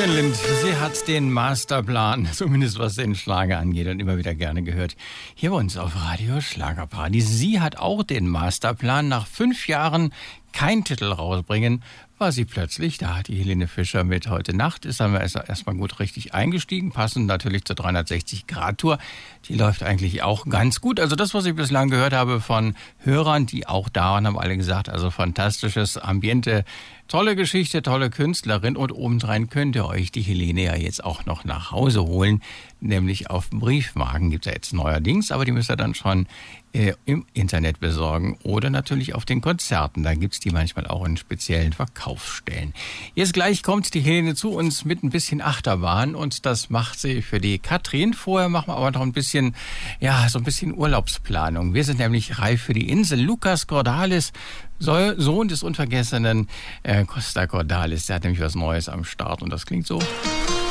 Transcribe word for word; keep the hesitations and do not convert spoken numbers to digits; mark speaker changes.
Speaker 1: Vivian Lind, sie hat den Masterplan, zumindest was den Schlager angeht, und immer wieder gerne gehört. Hier bei uns auf Radio Schlagerparadies. Sie hat auch den Masterplan. Nach fünf Jahren kein Titel rausbringen, war sie plötzlich, da hat die Helene Fischer mit Heute Nacht, ist dann erstmal gut richtig eingestiegen, passend natürlich zur dreihundertsechzig Grad Tour. Die läuft eigentlich auch ganz gut. Also das, was ich bislang gehört habe von Hörern, die auch da waren, haben alle gesagt, also fantastisches Ambiente, tolle Geschichte, tolle Künstlerin, und obendrein könnt ihr euch die Helene ja jetzt auch noch nach Hause holen, nämlich auf dem Briefmarken gibt es ja jetzt neuerdings, aber die müsst ihr dann schon äh, im Internet besorgen oder natürlich auf den Konzerten, da gibt es die manchmal auch in speziellen Verkaufsstellen. Jetzt gleich kommt die Helene zu uns mit ein bisschen Achterbahn, und das macht sie für die Katrin. Vorher machen wir aber noch ein bisschen, ja, so ein bisschen Urlaubsplanung. Wir sind nämlich reif für die Insel. Lucas Cordalis, Sohn des unvergessenen äh, Costa Cordalis, der hat nämlich was Neues am Start, und das klingt so.